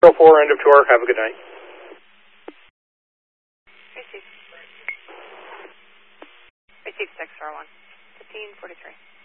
04, end of tour. Have a good night. Receive 6, R1. 1543.